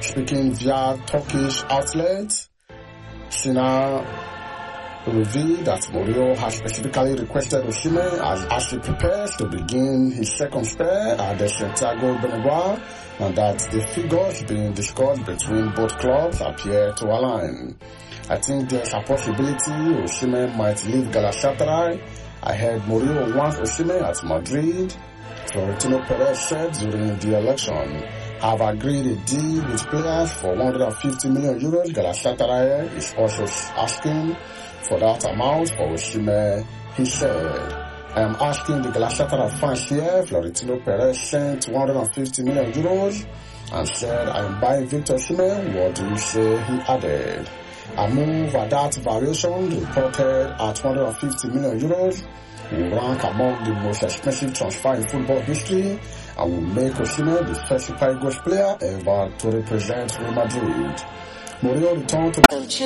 Speaking via Turkish outlet, Sina revealed that Mourinho has specifically requested Osimhen as he prepares to begin his second spell at the Santiago Bernabeu, and that the figures being discussed between both clubs appear to align. I think there's a possibility Osimhen might leave Galatasaray. I heard Mourinho wants Osimhen at Madrid. Florentino Perez said during the election, have agreed a deal with players for 150 million euros. Galatasaray is also asking for that amount for Osimhen, he said. I am asking the Galatasaray fans here. Florentino Perez sent 150 million euros and said, I am buying Victor Osimhen. What do you say? He added. A move at that variation reported at 150 million euros will rank among the most expensive transfer in football history and will make Osimhen the first Super Eagles player ever to represent Real Madrid. Mourinho returned to